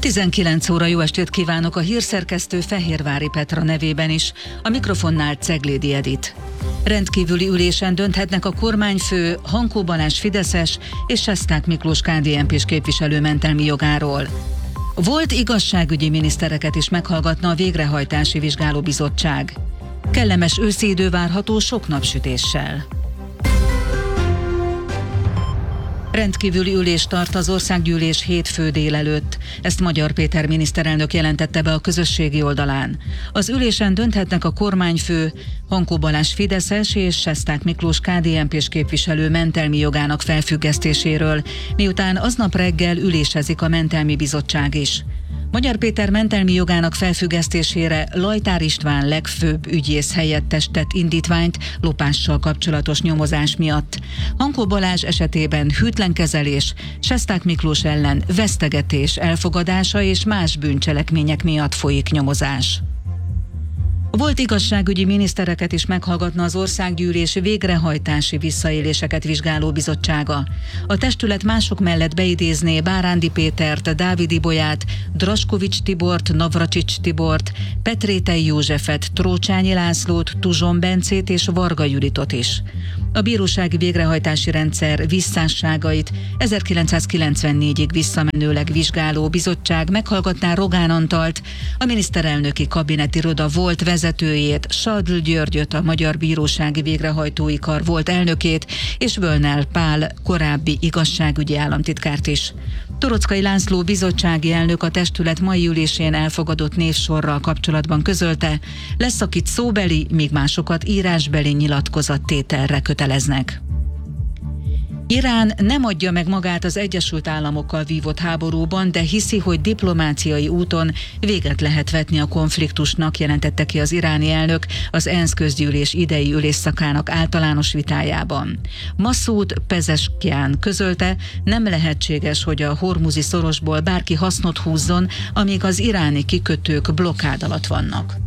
19 óra, jó estét kívánok, a hírszerkesztő Fehérvári Petra nevében is, a mikrofonnál Ceglédi Edit. Rendkívüli ülésen dönthetnek a kormányfő, Hankó Balázs fideszes és Sesták Miklós KDNP-s képviselő mentelmi jogáról. Volt igazságügyi minisztereket is meghallgatna a végrehajtási vizsgálóbizottság. Kellemes őszi idő várható sok napsütéssel. Rendkívüli ülést tart az országgyűlés hétfő délelőtt. Ezt Magyar Péter miniszterelnök jelentette be a közösségi oldalán. Az ülésen dönthetnek a kormányfő, Hankó Balázs fideszes és Sesták Miklós KDNP-s képviselő mentelmi jogának felfüggesztéséről, miután aznap reggel ülésezik a mentelmi bizottság is. Magyar Péter mentelmi jogának felfüggesztésére Lajtár István legfőbb ügyész helyettes tett indítványt lopással kapcsolatos nyomozás miatt. Hankó Balázs esetében hűtlenkezelés, Sesták Miklós ellen vesztegetés elfogadása és más bűncselekmények miatt folyik nyomozás. Volt igazságügyi minisztereket is meghallgatna az országgyűlés végrehajtási visszaéléseket vizsgáló bizottsága. A testület mások mellett beidézné Bárándi Pétert, Dávid Ibolyát, Draskovics Tibort, Navracsics Tibort, Petrétei Józsefet, Trócsányi Lászlót, Tuzson Bencét és Varga Juditot is. A bírósági végrehajtási rendszer visszásságait 1994-ig visszamenőleg vizsgáló bizottság meghallgatná Rogán Antalt, a miniszterelnöki kabinetiroda volt vezetőjét, Sadl Györgyöt, a Magyar Bírósági Végrehajtói Kar volt elnökét, és Völnel Pál korábbi igazságügyi államtitkárt is. Torockai László bizottsági elnök a testület mai ülésén elfogadott névsorral kapcsolatban közölte, lesz, akit szóbeli, míg másokat írásbeli nyilatkozattételre köteleznek. Irán nem adja meg magát az Egyesült Államokkal vívott háborúban, de hiszi, hogy diplomáciai úton véget lehet vetni a konfliktusnak, jelentette ki az iráni elnök az ENSZ közgyűlés idei ülésszakának általános vitájában. Massoud Pezeshkian közölte, nem lehetséges, hogy a hormuzi szorosból bárki hasznot húzzon, amíg az iráni kikötők blokkád alatt vannak.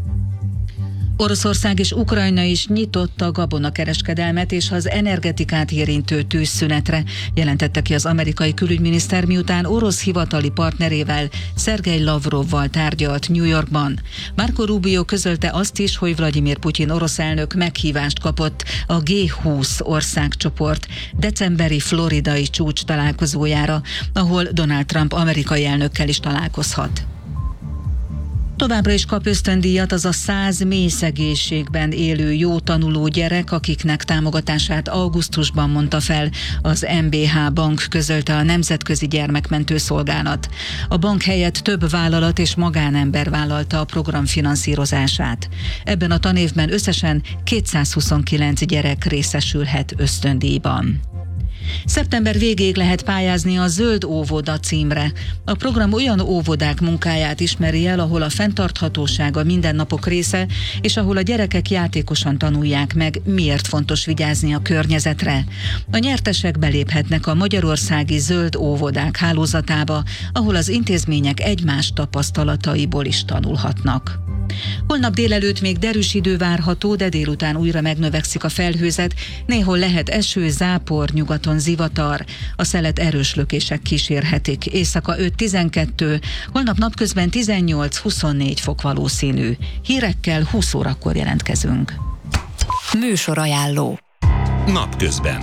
Oroszország és Ukrajna is nyitott a gabonakereskedelmet és az energetikát érintő tűzszünetre, jelentette ki az amerikai külügyminiszter, miután orosz hivatali partnerével, Szergej Lavrovval tárgyalt New Yorkban. Marco Rubio közölte azt is, hogy Vladimir Putyin orosz elnök meghívást kapott a G20 országcsoport decemberi floridai csúcs találkozójára, ahol Donald Trump amerikai elnökkel is találkozhat. Továbbra is kap ösztöndíjat az a 100 mély szegénységben élő jó tanuló gyerek, akiknek támogatását augusztusban mondta fel az MBH Bank, közölte a Nemzetközi Gyermekmentő Szolgálat. A bank helyett több vállalat és magánember vállalta a program finanszírozását. Ebben a tanévben összesen 229 gyerek részesülhet ösztöndíjban. Szeptember végéig lehet pályázni a Zöld óvoda címre. A program olyan óvodák munkáját ismeri el, ahol a fenntarthatóság a mindennapok része, és ahol a gyerekek játékosan tanulják meg, miért fontos vigyázni a környezetre. A nyertesek beléphetnek a magyarországi Zöld óvodák hálózatába, ahol az intézmények egymás tapasztalataiból is tanulhatnak. Holnap délelőtt még derűs idő várható, de délután újra megnövekszik a felhőzet, néhol lehet eső, zápor, nyugaton zivatar, a szelet erős lökések kísérhetik, éjszaka 5-12, holnap napközben 18-24 fok valószínű. Hírekkel 20 órakor jelentkezünk. Műsorajánló. Napközben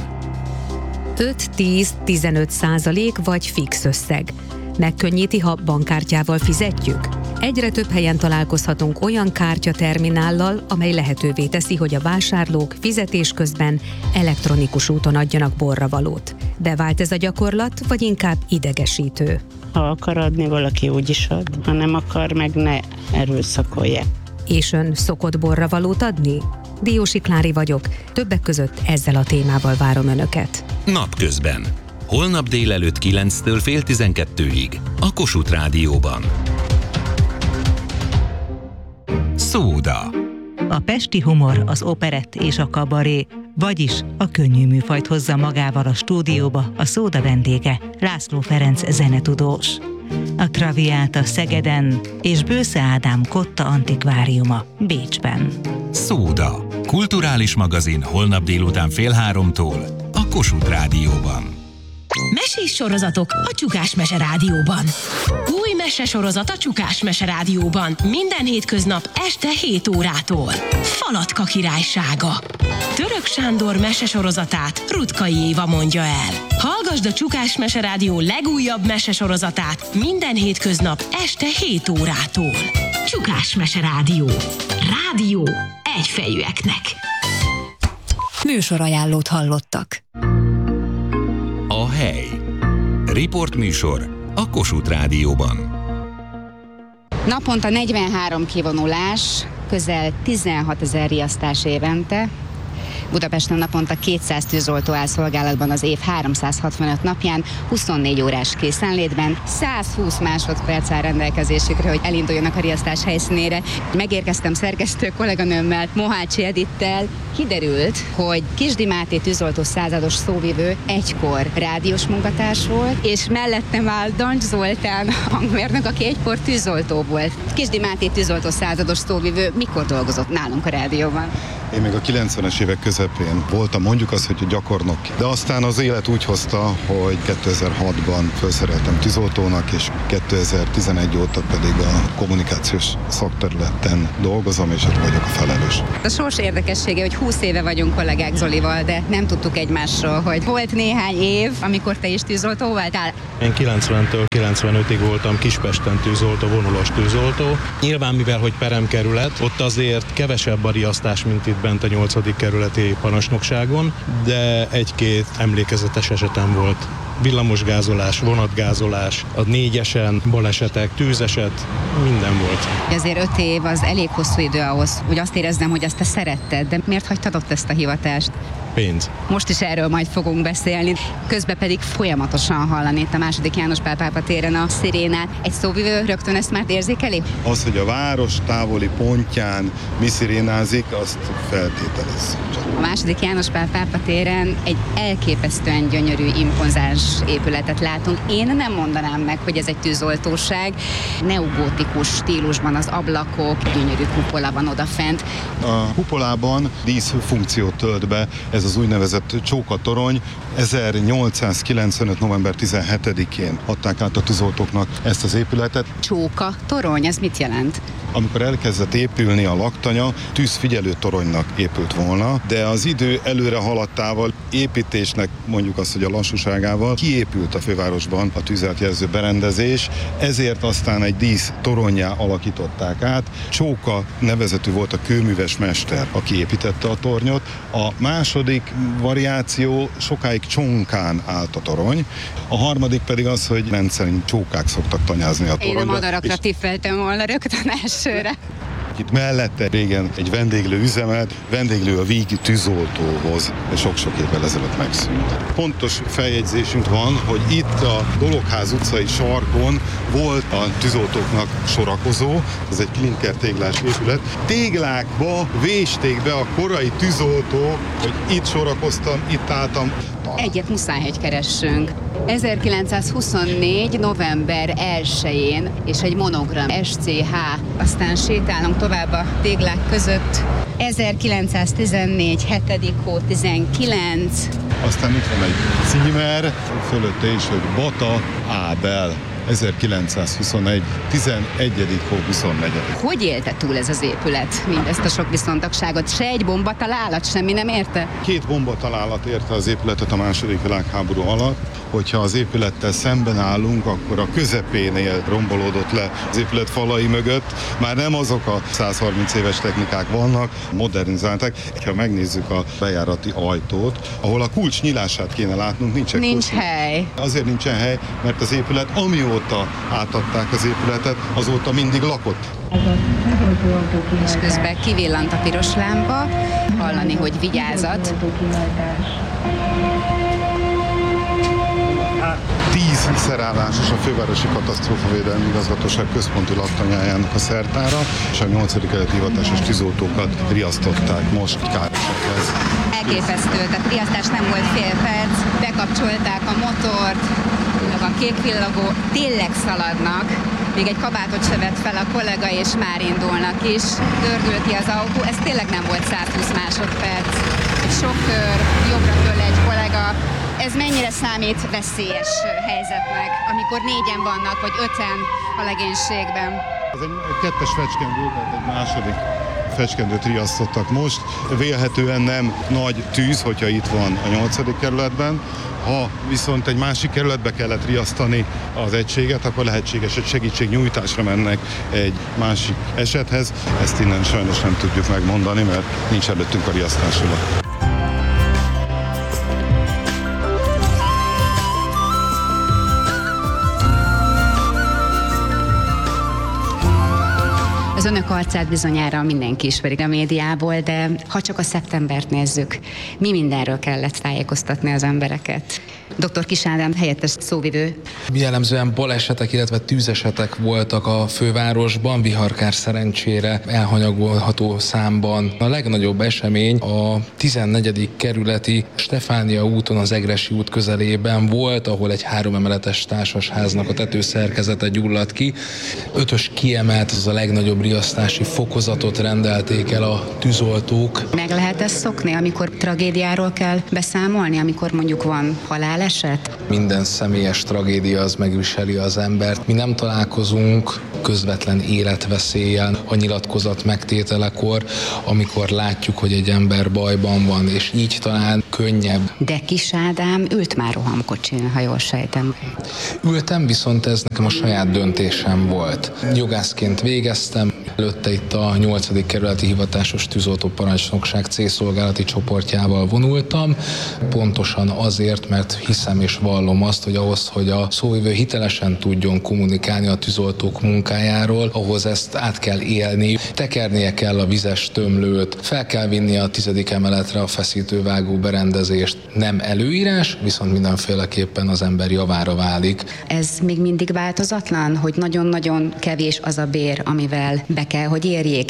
5-10-15% vagy fix összeg. Megkönnyíti, ha bankkártyával fizetjük? Egyre több helyen találkozhatunk olyan kártyaterminállal, amely lehetővé teszi, hogy a vásárlók fizetés közben elektronikus úton adjanak borravalót. Bevált ez a gyakorlat, vagy inkább idegesítő? Ha akar adni, valaki úgy is ad, ha nem akar, meg ne erőszakolják. És ön szokott borravalót adni? Diósi Klári vagyok, többek között ezzel a témával várom önöket. Napközben. Holnap délelőtt 9-től fél 12-ig a Kossuth Rádióban. Szóda. A pesti humor, az operett és a kabaré, vagyis a könnyű műfajt hozza magával a stúdióba a Szóda vendége, László Ferenc zenetudós. A Traviata Szegeden és Bősze Ádám Kotta Antikváriuma Bécsben. Szóda. Kulturális magazin holnap délután 14:30 a Kossuth Rádióban. Mesés sorozatok a Csukás Mese Rádióban. Új mesesorozat a Csukás Mese Rádióban. Minden hétköznap este 7 órától. Falatka királysága. Török Sándor mesesorozatát Rutkai Éva mondja el. Hallgasd a Csukás Mese Rádió legújabb mesesorozatát minden hétköznap este 7 órától. Csukás Mese Rádió. Rádió egyfejűeknek. Műsorajánlót hallottak. A hely. Riportműsor a Kossuth Rádióban. Naponta 43 kivonulás, közel 16 000 riasztás évente. Budapesten naponta 200 tűzoltó áll szolgálatban az év 365 napján, 24 órás készenlétben, 120 másodperc áll rendelkezésükre, hogy elinduljanak a riasztás helyszínére. Megérkeztem szerkesztő kolléganőmmel, Mohácsi Edittel. Kiderült, hogy Kisdi Máté tűzoltó százados szóvivő egykor rádiós munkatárs volt, és mellettem áll Dancs Zoltán, hangmérnök, aki egykor tűzoltó volt. Kisdi Máté tűzoltó százados szóvivő mikor dolgozott nálunk a rádióban? Én még a 90-es évek közepén voltam, mondjuk azt, hogy gyakornok. De aztán az élet úgy hozta, hogy 2006-ban felszereltem tűzoltónak, és 2011 óta pedig a kommunikációs szakterületen dolgozom, és ott vagyok a felelős. A sors érdekessége, hogy 20 éve vagyunk kollégák Zolival, de nem tudtuk egymásról, hogy volt néhány év, amikor te is tűzoltó voltál. Én 90-től 95-ig voltam Kispesten tűzoltó, vonulas tűzoltó. Nyilván, mivel hogy peremkerület, ott azért kevesebb a riasztás, mint itt bent a 8. kerületi parancsnokságon, de egy-két emlékezetes esetem volt. Villamosgázolás, vonatgázolás, a 4-esen, balesetek, tűzeset, minden volt. Azért 5 év az elég hosszú idő ahhoz, hogy azt érezzem, hogy ezt te szeretted, de miért hagytad ott ezt a hivatást? Pénz. Most is erről majd fogunk beszélni, közben pedig folyamatosan hallani itt a II. János Pál pápa téren a szirénát. Egy szóvivő rögtön ezt már érzékeli? Az, hogy a város távoli pontján mi szirénázik, azt feltételezzük. A II. János Pál pápa téren egy elképesztően gyönyörű, impozáns épületet látunk. Én nem mondanám meg, hogy ez egy tűzoltóság. Neogótikus stílusban az ablakok, gyönyörű kupola van odafent. A kupolában díszfunkciót tölt be ez az úgynevezett csókatorony. 1895. november 17-én adták át a tűzoltóknak ezt az épületet. Csókatorony, ez mit jelent? Amikor elkezdett épülni a laktanya, tűzfigyelő toronynak épült volna, de az idő előre haladtával, építésnek mondjuk azt, hogy a lassúságával kiépült a fővárosban a tűzeltjelző berendezés, ezért aztán egy dísz toronnyá alakították át. Csóka nevezetű volt a kőműves mester, aki építette a tornyot. A második variáció, sokáig csonkán állt a torony, a harmadik pedig az, hogy rendszerint csókák szoktak tanyázni a toronyba. Én a madarakra tippeltem volna rögtön elsőre. Itt mellette régen egy vendéglő üzemet, vendéglő a Víg tűzoltóhoz, sok-sok évvel ezelőtt megszűnt. Pontos feljegyzésünk van, hogy itt a Dologház utcai sarkon volt a tűzoltóknak sorakozó, ez egy klinker téglás épület. Téglákba vésték be a korai tűzoltó, hogy itt sorakoztam, itt álltam. Egyet muszáj, hogy keressünk. 1924. november 1-én, és egy monogram SCH, aztán sétálunk tovább a téglák között. 1914. 7. hó 19. Aztán itt van egy címer, fölötte is, hogy Bata Ábel. 1921. 11. hó 24. Hogy élte túl ez az épület mindezt a sok viszontagságot? Se egy bombatalálat, semmi nem érte? 2 bombatalálat érte az épületet a II. Világháború alatt. Hogyha az épülettel szemben állunk, akkor a közepénél rombolódott le az épület falai mögött. Már nem azok a 130 éves technikák vannak, modernizálták. Ha megnézzük a bejárati ajtót, ahol a kulcs nyílását kéne látnunk, nincs hely. Azért nincsen hely, mert az épület, amióta átadták az épületet, azóta mindig lakott. És közben kivillant a piros lámpa, hallani, hogy vigyázat. 10 szerállásos a Fővárosi Katasztrófavédelmi Igazgatóság központi laktanyájának a szertára, és a 8. kerületi hivatásos tűzoltókat riasztották most károsekhez. Elképesztő, tehát riasztás nem volt fél perc, bekapcsolták a motort, a kék villogó, tényleg szaladnak. Még egy kabátot se vett fel a kollega, és már indulnak is. Dördül ki az autó, ez tényleg nem volt 120 másodperc. egy sofőr, jobbra föl egy kollega. Ez mennyire számít veszélyes helyzetnek, amikor 4-en vannak, vagy 5-en a legénységben? Ez egy kettes fecskendő, tehát egy második fecskendőt riasztottak most. Vélhetően nem nagy tűz, hogyha itt van a 8. kerületben. Ha viszont egy másik kerületbe kellett riasztani az egységet, akkor lehetséges, hogy segítségnyújtásra mennek egy másik esethez. Ezt innen sajnos nem tudjuk megmondani, mert nincs előttünk a riasztásról. Az önök arcát bizonyára mindenki ismerik a médiából, de ha csak a szeptembert nézzük, mi mindenről kellett tájékoztatni az embereket? Dr. Kiss Ádám helyettes szóvivő. Jellemzően balesetek, illetve tűzesetek voltak a fővárosban, viharkár szerencsére elhanyagolható számban. A legnagyobb esemény a 14. kerületi Stefánia úton, az Egressy út közelében volt, ahol egy 3 emeletes társasháznak a tetőszerkezete gyulladt ki. 5-ös kiemelt, az a legnagyobb riasztási fokozatot rendelték el a tűzoltók. Meg lehet ezt szokni, amikor tragédiáról kell beszámolni, amikor mondjuk van haláleset? Minden személyes tragédia az megviseli az embert. Mi nem találkozunk közvetlen életveszéllyel a nyilatkozat megtételekor, amikor látjuk, hogy egy ember bajban van, és így talán könnyebb. De Kiss Ádám ült már rohamkocsin, ha jól sejtem. Ültem, viszont ez nekem a saját döntésem volt. Jogászként végeztem, előtte itt a 8. kerületi hivatásos tűzoltóparancsnokság C-szolgálati csoportjával vonultam, pontosan azért, mert hiszem és vallom azt, hogy ahhoz, hogy a szóvivő hitelesen tudjon kommunikálni a tűzoltók munkájáról, ahhoz ezt át kell élni, tekernie kell a vizes tömlőt, fel kell vinni a 10. emeletre a feszítővágó berendezést. Nem előírás, viszont mindenféleképpen az ember javára válik. Ez még mindig változatlan, hogy nagyon-nagyon kevés az a bér, amivel be kell, hogy érjék?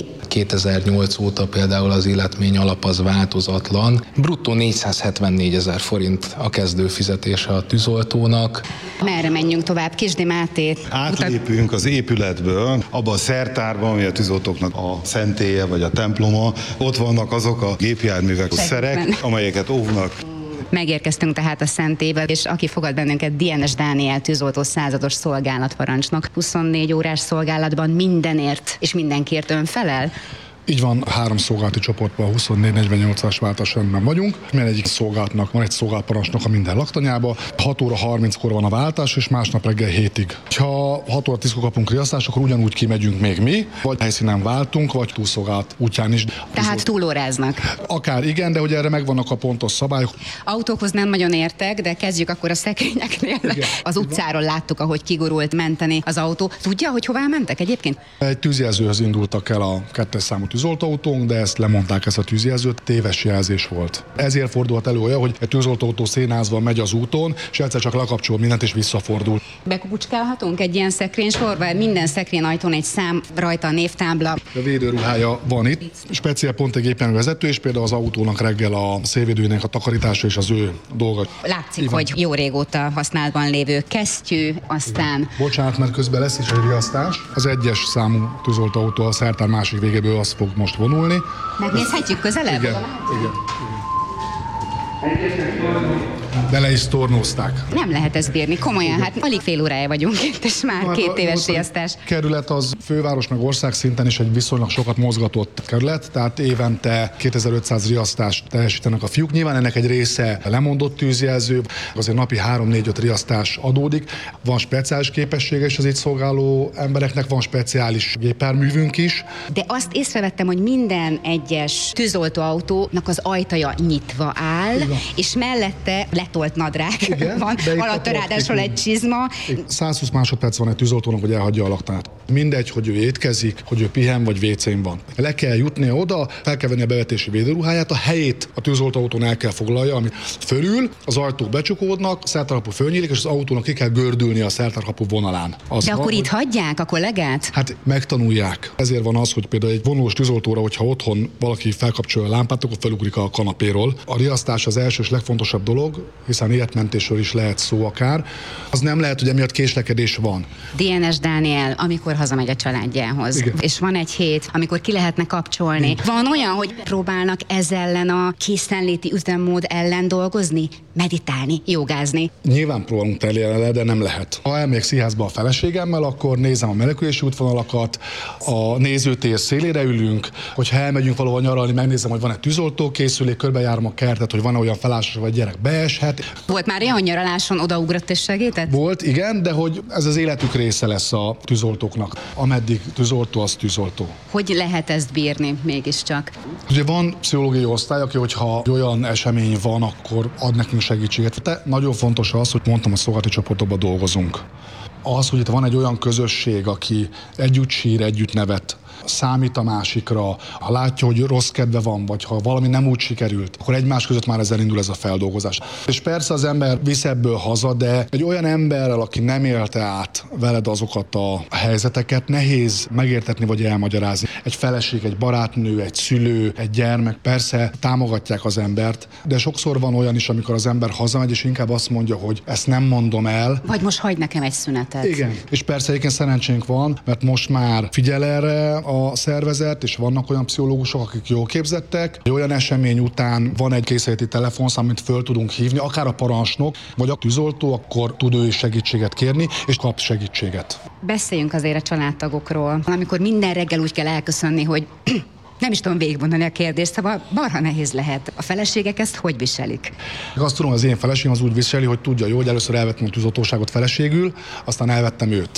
2008 óta például az illetmény alap az változatlan. Bruttó 474 000 forint a kezdőfizetése a tűzoltónak. Merre menjünk tovább? Kisdi Máté. Átlépünk az épületből, abban a szertárban, ami a tűzoltóknak a szentélye vagy a temploma. Ott vannak azok a gépjárművek, a szerek, amelyeket óvnak. Megérkeztünk tehát a szentélybe, és aki fogad bennünket, Dienes Dániel tűzoltó százados szolgálatparancsnok. 24 órás szolgálatban mindenért és mindenkiért ön felel? Így van, 3 szolgálati csoportban 24-48-as váltásrendben vagyunk. Mindegyik szolgálatnak van egy szolgálatparancsnoka minden laktanyába. 6 óra 30-kor van a váltás, és másnap reggel 7-ig. Ha 6 óra 10-kor kapunk riasztást, akkor ugyanúgy kimegyünk még mi, vagy helyszínen váltunk, vagy túlszolgálat útján is. Tehát túlóráznak? Akár igen, de hogy erre megvannak a pontos szabályok. Autókhoz nem nagyon értek, de kezdjük akkor a szekrényeknél. Igen. Az utcáról láttuk, ahogy kigurult menteni az autó. Tudja, hogy hová mentek egyébként? Egy tűzjelzőhöz indultak el a 2-es számú tűzoltóautónk, de ezt lemondták, ezt a tűzjelzőt, téves jelzés volt. Ezért fordulhat elő olyan, hogy egy tűzoltóautó szénázva megy az úton, és egyszer csak lekapcsol mindent és visszafordul. Bekupucskálhatunk egy ilyen szekrénysorba? Minden szekrényajtón egy szám, rajta a névtábla. A védőruhája van itt, speciál pont egy gépjárművezető, és például az autónak reggel a szélvédőjének a takarítása és az ő dolga. Látszik, hogy jó régóta használatban lévő kesztyű, aztán... Bocsánat, mert közben lesz is egy riasztás. Az 1-es számú tűzoltóautó a szertár másik végéből az fog most vonulni. Megnézhetjük közelebb? Igen. Bele is tornózták. Nem lehet ezt bírni, komolyan, hát alig fél órája vagyunk itt, és már 2 éves riasztás. A kerület az főváros meg ország szinten is egy viszonylag sokat mozgatott kerület, tehát évente 2500 riasztást teljesítenek a fiúk. Nyilván ennek egy része lemondott tűzjelző, azért napi 3-4-5 riasztás adódik. Van speciális képessége is az itt szolgáló embereknek, van speciális gépjárművünk is. De azt észrevettem, hogy minden egyes tűzoltóautónak az ajtaja nyitva áll, igen. És mellette letolt nadrág igen, van, alatta ráadásul egy csizma. 120 másodperc van egy tűzoltónak, hogy elhagyja a laktanyát. Mindegy, hogy ő étkezik, hogy ő pihen vagy vécén van. Le kell jutnia oda, fel kell venni a bevetési védőruháját, a helyét a tűzoltóautón el kell foglalja, ami fölül, az ajtók becsukódnak, a szertárkapu fölnyílik, és az autónak ki kell gördülni a szertárkapu vonalán. De akkor itt hagyják a kollégát? Hát megtanulják. Ezért van az, hogy például egy vonulós tűzoltóra, hogyha otthon valaki felkapcsolja a lámpát, akkor felugrik a kanapéról. A riasztás az első és legfontosabb dolog, hiszen életmentésről is lehet szó akár, az nem lehet, hogy emiatt késlekedés van. DNS Dániel, amikor hazamegy a családjához, Igen. és van egy hét, amikor ki lehetne kapcsolni. Igen. Van olyan, hogy próbálnak ez ellen a készenléti üzemmód ellen dolgozni, meditálni, jogázni? Nyilván próbálunk terjedni, de nem lehet. Ha elmegyek színházba a feleségemmel, akkor nézem a menekülési útvonalakat, a nézőtér szélére ülünk, hogyha elmegyünk valahol nyaralni, megnézem, hogy van-e tűzoltókészülék, körbejárom a kertet, hogy van-e olyan felállás, vagy gyerek beeshet. Volt már olyan nyaraláson odaugrott és segített? Volt, igen, de hogy ez az életük része lesz a tűzoltóknak. Ameddig tűzoltó, az tűzoltó. Hogy lehet ezt bírni mégiscsak? Ugye van pszichológiai osztály, aki, hogyha olyan esemény van, akkor ad nekünk segítséget. De nagyon fontos az, hogy mondtam, a szolgálati csoportokban dolgozunk. Az, hogy itt van egy olyan közösség, aki együtt sír, együtt nevet, számít a másikra, ha látja, hogy rossz kedve van, vagy ha valami nem úgy sikerült, akkor egymás között már ezzel indul ez a feldolgozás. És persze az ember visz ebből haza, de egy olyan emberrel, aki nem élte át veled azokat a helyzeteket, nehéz megértetni vagy elmagyarázni. Egy feleség, egy barátnő, egy szülő, egy gyermek, persze támogatják az embert, de sokszor van olyan is, amikor az ember hazamegy, és inkább azt mondja, hogy ezt nem mondom el. Vagy most hagyd nekem egy szünetet. Igen. És persze egyébként szerencsénk van, mert most már figyel erre a szervezet, és vannak olyan pszichológusok, akik jól képzettek. Olyan esemény után van egy készenléti telefonszám, amit föl tudunk hívni, akár a parancsnok, vagy a tűzoltó, akkor tud ő is segítséget kérni, és kap segítséget. Beszéljünk azért a családtagokról. Amikor minden reggel úgy kell elköszönni, hogy nem is tudom végigmondani a kérdést, szóval marha nehéz lehet. A feleségek ezt hogy viselik? Azt tudom, az én feleségem az úgy viseli, hogy tudja jó, hogy először elvettem a tűzoltóságot feleségül, aztán elvettem őt.